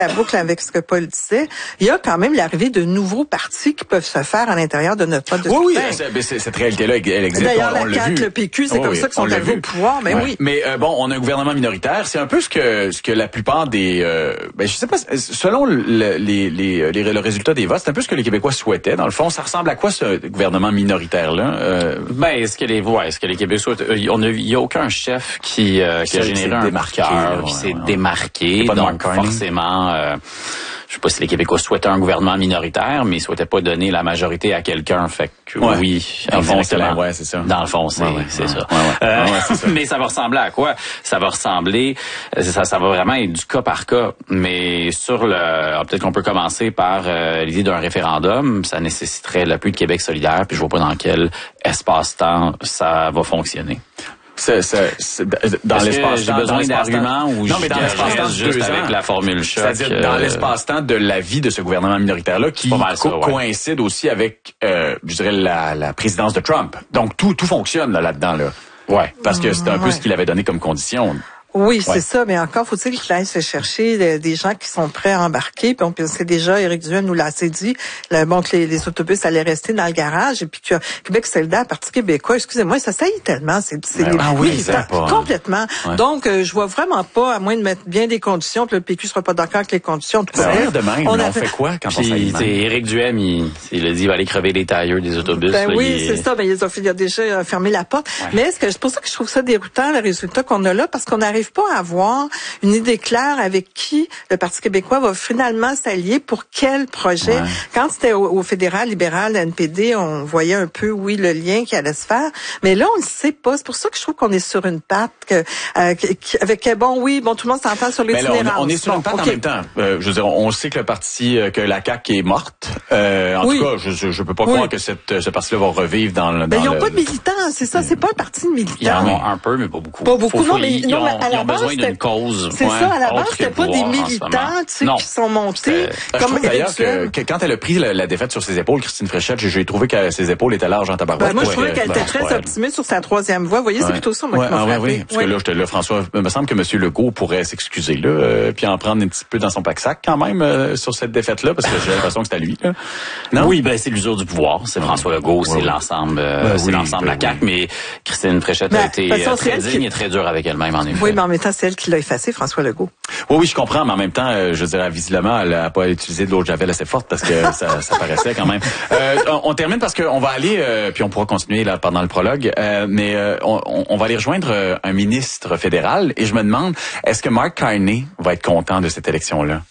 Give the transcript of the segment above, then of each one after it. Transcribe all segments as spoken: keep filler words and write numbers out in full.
la boucle avec ce que Paul disait, il y a quand même l'arrivée de nouveaux partis qui peuvent se faire à l'intérieur de notre mode de Oui, scrutin. oui, c'est, cette réalité-là, elle existe. D'ailleurs, on, on la l'a C A Q, vu. le P Q, c'est oh, comme oui, ça qu'ils sont arrivés au pouvoir, mais ouais. oui. Mais euh, bon, on a un gouvernement minoritaire. C'est un peu ce que ce que la plupart des, euh, ben je sais pas, selon le, les, les, les le résultat des votes, c'est un peu ce que les Québécois souhaitaient. Dans le fond, ça ressemble à quoi ce gouvernement minoritaire-là euh... Ben, est-ce que les, ouais, est-ce que les Québécois, on a, il y a aucun chef qui, euh, qui a généré un marqueur, qui s'est démarqué, donc forcément. Euh, je sais pas si les Québécois souhaitaient un gouvernement minoritaire, mais ils souhaitaient pas donner la majorité à quelqu'un. Fait que ouais. oui, dans le fond, c'est la, ouais, c'est ça. Dans le fond, c'est, ouais, ouais, c'est ouais, ça. Ouais, ouais. Euh, ouais, c'est ça. Mais ça va ressembler à quoi? Ça va ressembler, ça, ça va vraiment être du cas par cas. Mais sur le, alors peut-être qu'on peut commencer par euh, l'idée d'un référendum. Ça nécessiterait l'appui de Québec solidaire, puis je vois pas dans quel espace-temps ça va fonctionner. C'est, c'est, c'est, dans Est-ce l'espace-temps, j'ai besoin d'arguments ou non, mais dans l'espace-temps juste deux avec ans, la formule choc. C'est-à-dire euh... dans l'espace-temps de la vie de ce gouvernement minoritaire-là qui co- ça, ouais. coïncide aussi avec, euh, je dirais, la, la présidence de Trump. Donc tout, tout fonctionne là, là-dedans là. Ouais. Parce que c'est un peu ouais. ce qu'il avait donné comme condition. Oui, ouais. c'est ça, mais encore faut-il qu'il aille se chercher des gens qui sont prêts à embarquer. Puis on pensait déjà, Éric Duhaime nous l'a assez dit, là, bon, que les, les autobus allaient rester dans le garage, et puis que Québec solidaire, Parti québécois, excusez-moi, ça saillit tellement, c'est, c'est ben, les ah oui, militants, pas, complètement. Ouais. Donc, euh, je vois vraiment pas, à moins de mettre bien des conditions, que le P Q sera pas d'accord avec les conditions. Tout ça a ça. l'air de même, on, on fait quoi quand puis, on s'aille c'est Éric Duhaime, il, il a dit, il va aller crever les tailleurs des autobus. Ben là, oui, il... c'est ça, mais il a, il a déjà fermé la porte. Ouais. Mais est-ce que c'est pour ça que je trouve ça déroutant, le résultat qu'on a là, parce qu'on n'arrive pas à avoir une idée claire avec qui le Parti québécois va finalement s'allier pour quel projet. Ouais. Quand c'était au, au fédéral, libéral, N P D, on voyait un peu, oui, le lien qui allait se faire. Mais là, on ne sait pas. C'est pour ça que je trouve qu'on est sur une patte que, euh, qui, avec, bon, oui, bon, tout le monde s'entend sur l'itinérance. On, on est sur bon, une patte okay. en même temps. Euh, je veux dire, on sait que le parti, euh, que la C A Q est morte. Euh, en oui. tout cas, je, je peux pas oui. croire que cette, ce parti-là va revivre dans le... Ben, dans ils n'ont le, pas de militants, c'est ça. C'est pas un parti de militants. Ils en ont un peu, mais pas beaucoup. Pas beaucoup, faut, non, mais, ils, non, ont, mais à la ils ont base, besoin d'une cause. C'est ouais, ça, à la base, c'était pas des militants, tu sais, qui sont montés. Je comme trouve d'ailleurs que, que quand elle a pris la, la défaite sur ses épaules, Christine Fréchette, j'ai trouvé que ses épaules étaient larges en tabarouette. Ben, moi, je trouvais qu'elle était très optimiste sur sa troisième voie. Vous voyez, c'est plutôt ça, moi, qui m'a frappé. Oui, parce que là, j'étais là, François, il me semble que M. Legault pourrait s'excuser, là, euh, puis en prendre un petit peu dans son pack-sac, quand même, euh, sur cette défaite-là, parce que j'ai l'impression que c'est à lui, là. Non? Oui, ben, c'est l'usure du pouvoir. C'est François Legault, c'est l'ensemble, euh, c'est l'ensemble de la C A Q, mais Christine Fréchette a été très digne et très dure avec elle-même, en effet. Oui, mais en même temps, c'est elle qui l'a effacé, François Legault. Oui, oui, je comprends, mais en même temps, euh, je dirais, visiblement, elle n'a pas utilisé de l'eau de javel assez forte parce que ça, ça paraissait quand même. Euh, on, on termine parce qu'on va aller, euh, puis on pourra continuer là pendant le prologue, euh, mais euh, on, on va aller rejoindre euh, un ministre fédéral et je me demande, est-ce que Mark Carney va être content de cette élection-là?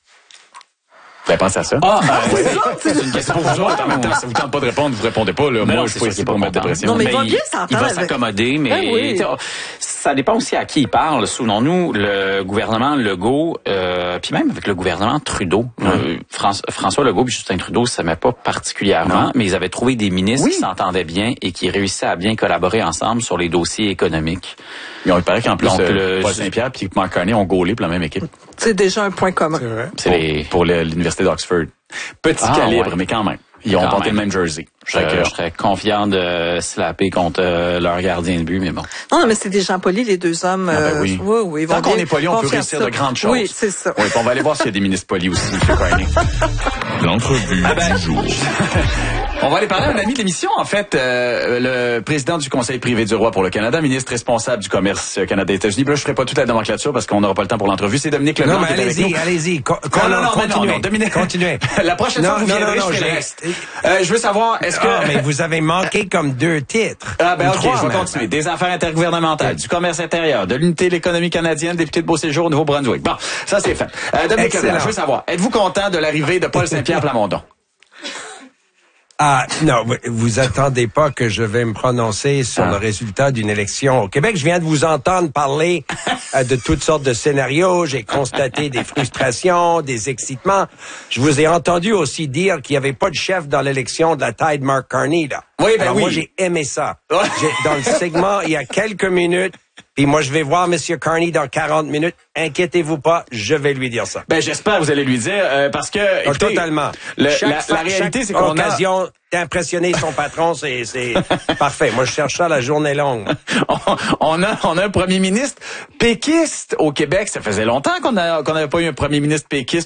Vous avez pensé à ça? Ah, euh, oui. c'est, c'est une question pour vous autres. En même temps, ça vous tente pas de répondre, vous répondez pas. Là. Moi, non, je suis pas ici pour mettre de pression. Non, mais, mais il va bien s'entendre. Il va s'accommoder, mais ben oui. ça dépend aussi à qui il parle. Souvenons-nous, le gouvernement Legault, euh, puis même avec le gouvernement Trudeau, ouais. euh, François, François Legault et Justin Trudeau, ça s'aimaient pas particulièrement, non. mais ils avaient trouvé des ministres oui. qui s'entendaient bien et qui réussissaient à bien collaborer ensemble sur les dossiers économiques. Il paraît qu'en plus, Donc, euh, le, Paul Saint-Pierre et Mark Carney ont gaulé pour la même équipe. C'est déjà un point commun. C'est vrai. C'est pour, les... pour l'université d'Oxford. Petit ah, calibre, ouais. mais quand même. Ils ont porté le même jersey. Je, que, je serais confiant de slapper contre euh, leur gardien de but, mais bon. Non, non mais c'est des gens polis, les deux hommes. Ah ben oui. Euh, oui, oui, Tant qu'on est polis, on peut réussir ça. de grandes choses. Oui, c'est ça. Oui, on va aller voir s'il y a des ministres polis aussi, M. Carney. L'entrevue ah ben, du jour. On va aller parler à un ami de l'émission, en fait, euh, le président du Conseil privé du roi pour le Canada, ministre responsable du commerce Canada-États-Unis. Là, je ferai pas toute la nomenclature parce qu'on n'aura pas le temps pour l'entrevue. C'est Dominique Leblanc. Non, mais allez-y, allez-y. Co- non, non, non, continuez. non, non, Dominique, continuez. La prochaine non, fois, vous non, viendrez, non, non, je ferai je reste. Euh, je veux savoir, est-ce que... Ah, mais vous avez manqué comme deux titres. Ah, ben, ok, trois, je vais même. continuer. Des affaires intergouvernementales, du commerce intérieur, de l'unité de l'économie canadienne, député de Beauséjour au Nouveau-Brunswick. Bon, ça, c'est fait. Euh, Dominique Leblanc, je veux savoir, êtes-vous content de l'arrivée de Paul Saint-Pierre Plamondon? Ah, non, vous attendez pas que je vais me prononcer sur ah. le résultat d'une élection au Québec. Je viens de vous entendre parler euh, de toutes sortes de scénarios. J'ai constaté des frustrations, des excitements. Je vous ai entendu aussi dire qu'il n'y avait pas de chef dans l'élection de la taille de Mark Carney, là. Oui, ben Alors, oui. moi, j'ai aimé ça. J'ai, dans le segment, il y a quelques minutes, puis moi, je vais voir M. Carney dans quarante minutes. Inquiétez-vous pas, je vais lui dire ça. Ben, j'espère que vous allez lui dire, euh, parce que... Oh, écoutez, totalement. Le, chaque, la, la réalité, c'est qu'on occasion a... d'impressionner son patron, c'est, c'est parfait. Moi, je cherche ça la journée longue. on, on a, on a un premier ministre péquiste au Québec. Ça faisait longtemps qu'on a, qu'on n'avait pas eu un premier ministre péquiste.